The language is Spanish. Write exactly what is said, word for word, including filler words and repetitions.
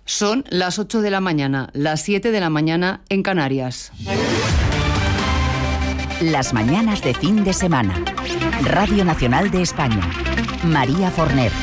Son las ocho de la mañana, las siete de la mañana en Canarias. Las mañanas de fin de semana. Radio Nacional de España. María Forner.